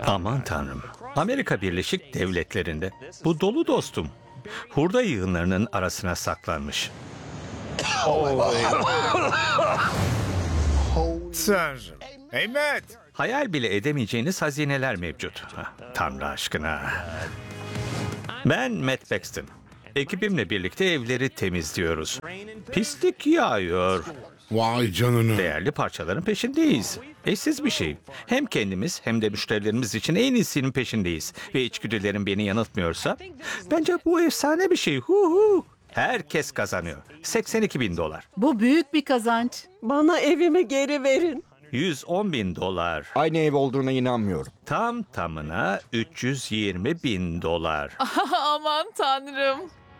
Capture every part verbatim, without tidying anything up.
Aman tanrım. Amerika Birleşik Devletleri'nde. Bu dolu dostum. Hurda yığınlarının arasına saklanmış. Tanrım. Hey Matt. Hayal bile edemeyeceğiniz hazineler mevcut. Hah, Tanrı aşkına. Ben Matt Paxton. Ekibimle birlikte evleri temizliyoruz. Pislik yağıyor. Vay canına. Değerli parçaların peşindeyiz. Eşsiz bir şey. Hem kendimiz hem de müşterilerimiz için en iyisinin peşindeyiz. Ve içgüdülerim beni yanıltmıyorsa bence bu efsane bir şey. Hu hu. Herkes kazanıyor. seksen iki bin dolar. Bu büyük bir kazanç. Bana evimi geri verin. yüz on bin dolar. Aynı ev olduğuna inanmıyorum. Tam tamına üç yüz yirmi bin dolar. Aman tanrım.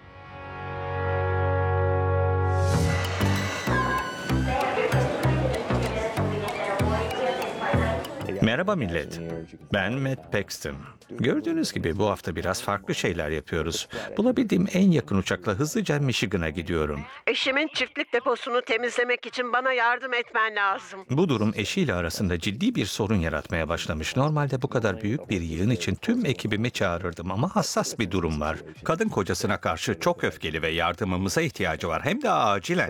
Merhaba millet. Ben Matt Paxton. Gördüğünüz gibi bu hafta biraz farklı şeyler yapıyoruz. Bulabildiğim en yakın uçakla hızlıca Michigan'a gidiyorum. Eşimin çiftlik deposunu temizlemek için bana yardım etmen lazım. Bu durum eşiyle arasında ciddi bir sorun yaratmaya başlamış. Normalde bu kadar büyük bir yığın için tüm ekibimi çağırırdım ama hassas bir durum var. Kadın kocasına karşı çok öfkeli ve yardımımıza ihtiyacı var. Hem de acilen.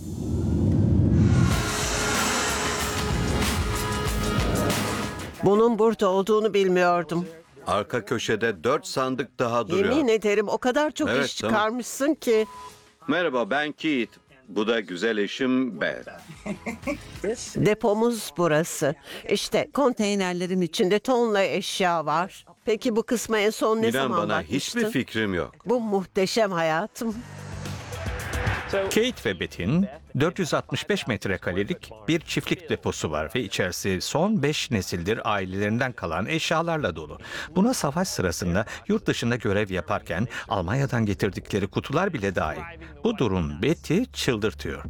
Bunun burada olduğunu bilmiyordum. Arka köşede dört sandık daha duruyor. Yemin ederim o kadar çok Evet, iş tamam. çıkarmışsın ki. Merhaba, ben Keith. Bu da güzel eşim Beth. Depomuz burası. İşte konteynerlerin içinde tonla eşya var. Peki bu kısma en son ne İnan zaman bana bakmıştın? hiçbir fikrim yok. Bu muhteşem hayatım. Kate ve Beth'in dört yüz altmış beş metrekarelik bir çiftlik deposu var ve içerisi son beş nesildir ailelerinden kalan eşyalarla dolu. Buna savaş sırasında yurt dışında görev yaparken Almanya'dan getirdikleri kutular bile dahil. Bu durum Beth'i çıldırtıyor.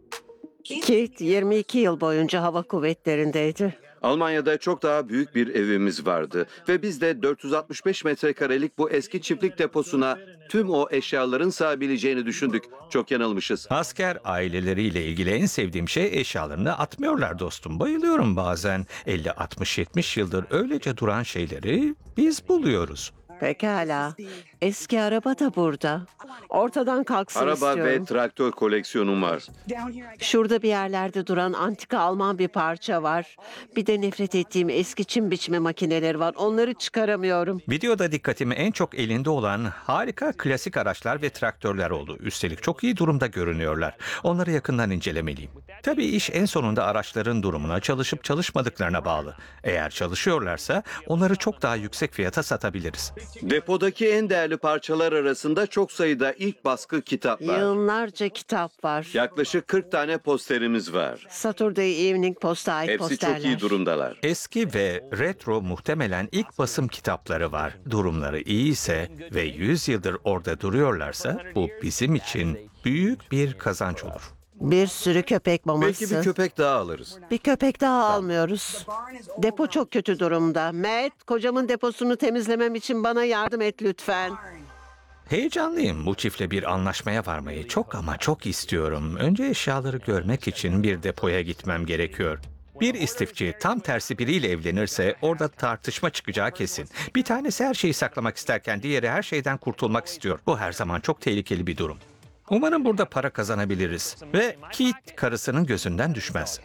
Keith yirmi iki yıl boyunca hava kuvvetlerindeydi. Almanya'da çok daha büyük bir evimiz vardı ve biz de dört yüz altmış beş metrekarelik bu eski çiftlik deposuna tüm o eşyaların sığabileceğini düşündük. Çok yanılmışız. Asker aileleriyle ilgili en sevdiğim şey eşyalarını atmıyorlar dostum. Bayılıyorum bazen. elli altmış yetmiş yıldır öylece duran şeyleri biz buluyoruz. Pekala. Eski araba da burada. Ortadan kalksın Araba istiyorum. ve traktör koleksiyonum var. Şurada bir yerlerde duran antika Alman bir parça var. Bir de nefret ettiğim eski çim biçme makineleri var. Onları çıkaramıyorum. Videoda dikkatimi en çok elinde olan harika klasik araçlar ve traktörler oldu. Üstelik çok iyi durumda görünüyorlar. Onları yakından incelemeliyim. Tabii iş en sonunda araçların durumuna, çalışıp çalışmadıklarına bağlı. Eğer çalışıyorlarsa onları çok daha yüksek fiyata satabiliriz. Depodaki en değerli parçalar arasında çok sayıda ilk baskı kitap var. Yığınlarca kitap var. Yaklaşık kırk tane posterimiz var. Saturday Evening Post'a ait Hepsi posterler. çok iyi durumdalar. Eski ve retro muhtemelen ilk basım kitapları var. Durumları iyi ise ve yüz yıldır orada duruyorlarsa bu bizim için büyük bir kazanç olur. Bir sürü köpek maması. Belki bir köpek daha alırız. Bir köpek daha almıyoruz. Depo çok kötü durumda. Matt, kocamın deposunu temizlemem için bana yardım et lütfen. Heyecanlıyım. Bu çiftle bir anlaşmaya varmayı çok ama çok istiyorum. Önce eşyaları görmek için bir depoya gitmem gerekiyor. Bir istifçi tam tersi biriyle evlenirse orada tartışma çıkacağı kesin. Bir tanesi her şeyi saklamak isterken diğeri her şeyden kurtulmak istiyor. Bu her zaman çok tehlikeli bir durum. Umarım burada para kazanabiliriz ve Keith karısının gözünden düşmez.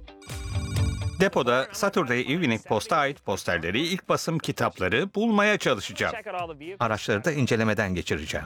Depoda Saturday Evening Post'a ait posterleri, ilk basım kitapları bulmaya çalışacağım. Araçları da incelemeden geçireceğim.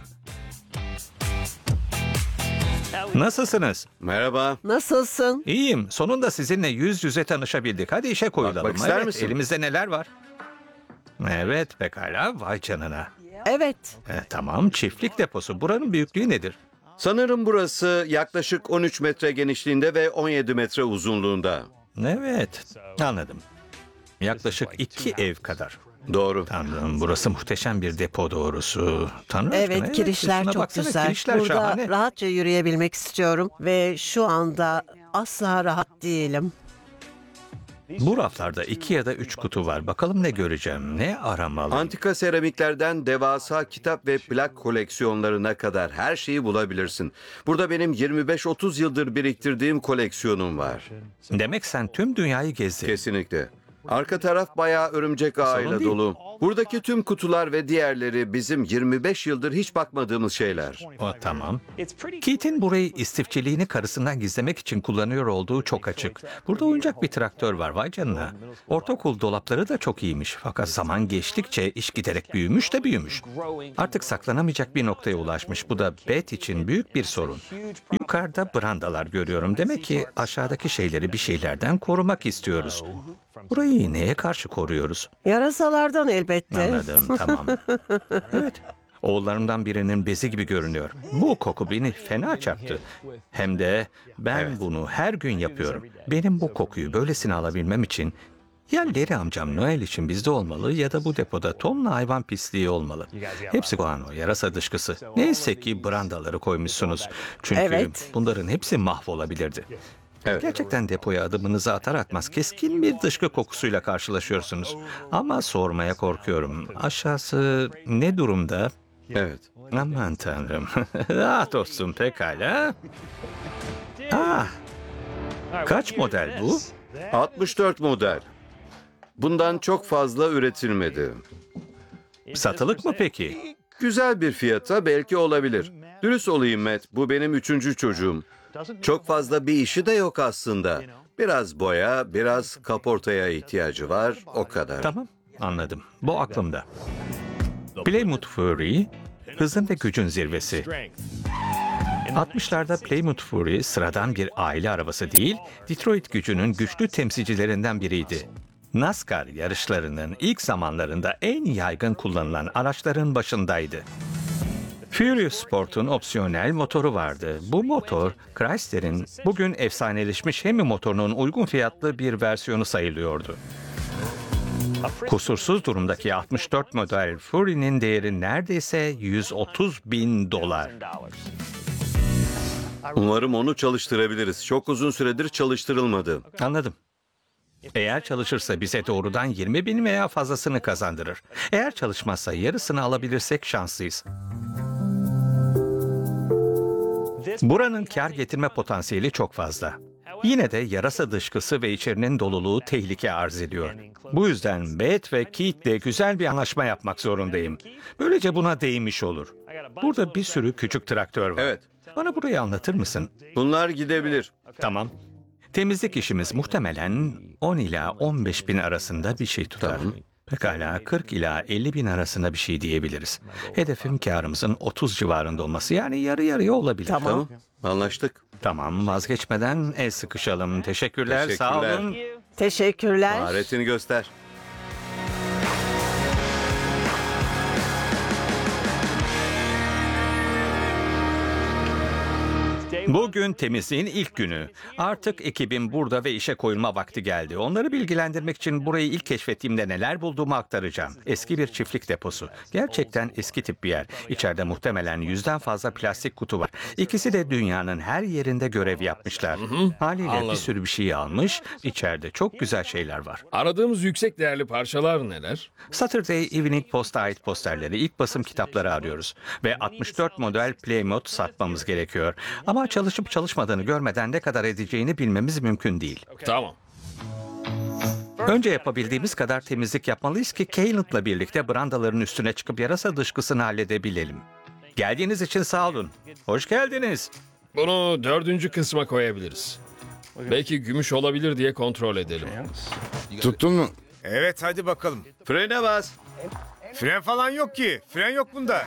Nasılsınız? Merhaba. Nasılsın? İyiyim. Sonunda sizinle yüz yüze tanışabildik. Hadi işe koyulalım. Bakmak ister Evet, misin? elimizde neler var? Evet, pekala. Vay canına. Evet. E, tamam, çiftlik deposu. Buranın büyüklüğü nedir? Sanırım burası yaklaşık on üç metre genişliğinde ve on yedi metre uzunluğunda. Evet, anladım. Yaklaşık iki ev kadar. Doğru. Tanrım, burası muhteşem bir depo doğrusu. Tanrım Evet, aşkına, kirişler şuna çok baksana, güzel. Kirişler Burada şahane. rahatça yürüyebilmek istiyorum ve şu anda asla rahat değilim. Bu raflarda iki ya da üç kutu var. Bakalım ne göreceğim, ne aramalı. Antika seramiklerden devasa kitap ve plak koleksiyonlarına kadar her şeyi bulabilirsin. Burada benim yirmi beş otuz yıldır biriktirdiğim koleksiyonum var. Demek sen tüm dünyayı gezdin. Kesinlikle. Arka taraf bayağı örümcek ağıyla değil. dolu. Buradaki tüm kutular ve diğerleri bizim yirmi beş yıldır hiç bakmadığımız şeyler. O tamam. Keith'in burayı istifçiliğini karısından gizlemek için kullanıyor olduğu çok açık. Burada oyuncak bir traktör var, vay canına. Ortaokul dolapları da çok iyiymiş. Fakat zaman geçtikçe iş giderek büyümüş de büyümüş. Artık saklanamayacak bir noktaya ulaşmış. Bu da Beth için büyük bir sorun. Yukarıda brandalar görüyorum. Demek ki aşağıdaki şeyleri bir şeylerden korumak istiyoruz. Burayı neye karşı koruyoruz? Yarasalardan elbette. Anladım, tamam. Evet. Oğullarımdan birinin bezi gibi görünüyor. Bu koku beni fena çarptı. Hem de ben bunu her gün yapıyorum. Benim bu kokuyu böylesine alabilmem için ya Larry amcam Noel için bizde olmalı ya da bu depoda tonla hayvan pisliği olmalı. Hepsi guano, yarasa dışkısı. Neyse ki brandaları koymuşsunuz. Çünkü Evet. bunların hepsi mahvolabilirdi. Evet. Gerçekten depoya adımınızı atar atmaz keskin bir dışkı kokusuyla karşılaşıyorsunuz. Ama sormaya korkuyorum. Aşağısı ne durumda? Evet. Aman tanrım. Ah dostum, pekala. Ah, kaç model bu? altmış dört model. Bundan çok fazla üretilmedi. Satılık mı peki? Güzel bir fiyata belki olabilir. Dürüst olayım Matt, bu benim üçüncü çocuğum. Çok fazla bir işi de yok aslında. Biraz boya, biraz kaportaya ihtiyacı var, o kadar. Tamam, anladım. Bu aklımda. Plymouth Fury, hızın ve gücün zirvesi. altmışlarda Plymouth Fury sıradan bir aile arabası değil, Detroit gücünün güçlü temsilcilerinden biriydi. NASCAR yarışlarının ilk zamanlarında en yaygın kullanılan araçların başındaydı. Fury Sport'un opsiyonel motoru vardı. Bu motor, Chrysler'in bugün efsaneleşmiş Hemi motorunun uygun fiyatlı bir versiyonu sayılıyordu. Kusursuz durumdaki altmış dört model Fury'nin değeri neredeyse yüz otuz bin dolar. Umarım onu çalıştırabiliriz. Çok uzun süredir çalıştırılmadı. Anladım. Eğer çalışırsa bize doğrudan yirmi bin veya fazlasını kazandırır. Eğer çalışmazsa yarısını alabilirsek şanslıyız. Buranın kar getirme potansiyeli çok fazla. Yine de yarasa dışkısı ve içerinin doluluğu tehlike arz ediyor. Bu yüzden Beth ve Keith'le güzel bir anlaşma yapmak zorundayım. Böylece buna değinmiş olur. Burada bir sürü küçük traktör var. Evet. Bana burayı anlatır mısın? Bunlar gidebilir. Tamam. Temizlik işimiz muhtemelen on ila on beş bin arasında bir şey tutar. Tamam. Pekala kırk ila elli bin arasında bir şey diyebiliriz. Hedefim karımızın otuz civarında olması, yani yarı yarıya olabilir. Tamam. Anlaştık. Tamam, vazgeçmeden el sıkışalım. Teşekkürler, sağ Teşekkürler. olun. Teşekkürler. Maharetini göster. Bugün temizliğin ilk günü. Artık ekibim burada ve işe koyulma vakti geldi. Onları bilgilendirmek için burayı ilk keşfettiğimde neler bulduğumu aktaracağım. Eski bir çiftlik deposu. Gerçekten eski tip bir yer. İçeride muhtemelen yüzden fazla plastik kutu var. İkisi de dünyanın her yerinde görev yapmışlar. Haliyle bir anladım. sürü bir şey almış. İçeride çok güzel şeyler var. Aradığımız yüksek değerli parçalar neler? Saturday Evening Post'a ait posterleri, ilk basım kitapları arıyoruz. Ve altmış dört model Plymouth satmamız gerekiyor. Ama çalışıp çalışmadığını görmeden ne kadar edeceğini bilmemiz mümkün değil. Tamam. Önce yapabildiğimiz kadar temizlik yapmalıyız ki Caleb'la birlikte brandaların üstüne çıkıp yarasa dışkısını halledebilelim. Geldiğiniz için sağ olun. Hoş geldiniz. Bunu dördüncü kısma koyabiliriz. Belki gümüş olabilir diye kontrol edelim. Tuttun mu? Evet hadi bakalım. Frene bas. Fren falan yok ki. Fren yok bunda.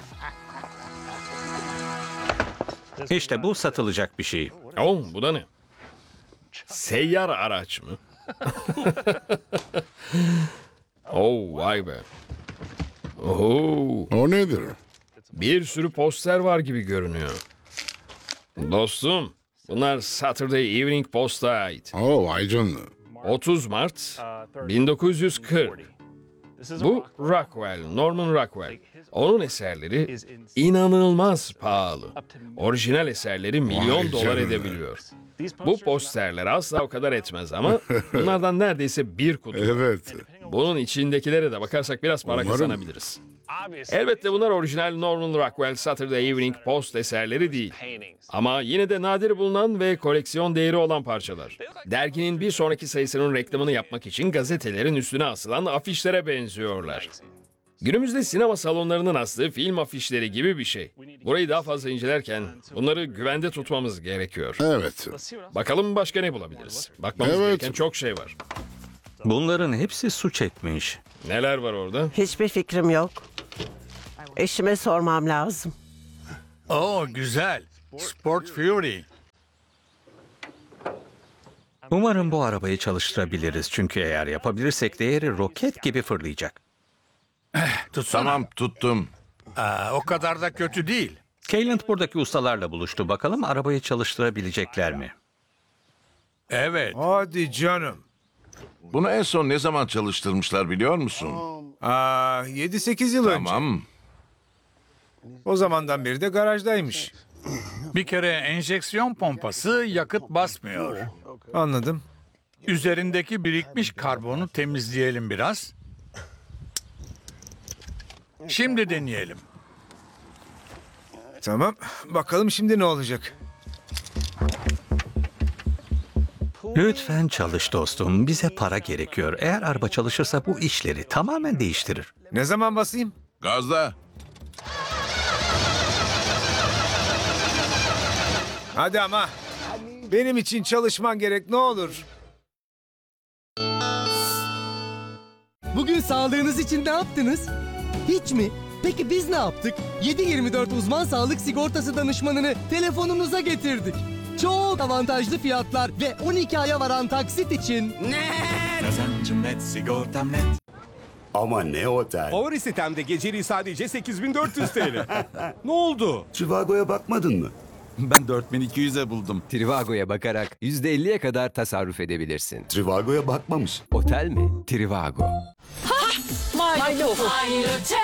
İşte bu satılacak bir şey. Oh, bu da ne? Seyyar araç mı? Oh, vay be. Oh, O nedir? bir sürü poster var gibi görünüyor. Dostum, bunlar Saturday Evening Post'a ait. Oo, vay canına. otuz Mart bin dokuz yüz kırk. Bu Rockwell, Norman Rockwell. Onun eserleri inanılmaz pahalı. Orijinal eserleri milyon Vay dolar canına. edebiliyor. Bu posterler asla o kadar etmez ama bunlardan neredeyse bir kutu. Evet. Bunun içindekilere de bakarsak biraz para Umarım. kazanabiliriz. Elbette bunlar orijinal Norman Rockwell Saturday Evening Post eserleri değil. Ama yine de nadir bulunan ve koleksiyon değeri olan parçalar. Derginin bir sonraki sayısının reklamını yapmak için gazetelerin üstüne asılan afişlere benziyorlar. Günümüzde sinema salonlarının astığı film afişleri gibi bir şey. Burayı daha fazla incelerken bunları güvende tutmamız gerekiyor. Evet. Bakalım başka ne bulabiliriz? Bakmamız Evet. gereken çok şey var. Bunların hepsi su çekmiş. Neler var orada? Hiçbir fikrim yok. Eşime sormam lazım. Oo güzel. Sport Fury. Umarım bu arabayı çalıştırabiliriz. Çünkü eğer yapabilirsek değeri roket gibi fırlayacak. Tutsana. Tamam tuttum. Aa, o kadar da kötü değil. Kayland buradaki ustalarla buluştu. Bakalım arabayı çalıştırabilecekler mi? Evet. Hadi canım. Bunu en son ne zaman çalıştırmışlar biliyor musun? Aa, yedi sekiz yıl önce. Tamam. O zamandan beri de garajdaymış. Bir kere enjeksiyon pompası yakıt basmıyor. Anladım. Üzerindeki birikmiş karbonu temizleyelim biraz. Şimdi deneyelim. Tamam. Bakalım şimdi ne olacak? Lütfen çalış dostum. Bize para gerekiyor. Eğer araba çalışırsa bu işleri tamamen değiştirir. Ne zaman basayım? Gazla. Hadi ama. Benim için çalışman gerek ne olur. Bugün sağlığınız için ne yaptınız? Hiç mi? Peki biz ne yaptık? yedi yirmi dört uzman sağlık sigortası danışmanını telefonunuza getirdik. Çok avantajlı fiyatlar ve on iki aya varan taksit için. Kazancım net, sigortam net. Ama ne otel? Favori sitemde geceliği sadece sekiz bin dört yüz T L. Ne oldu? Trivago'ya bakmadın mı? Ben dört bin iki yüze buldum. Trivago'ya bakarak yüzde elliye kadar tasarruf edebilirsin. Trivago'ya bakmamış. Otel mi? Trivago. Milo.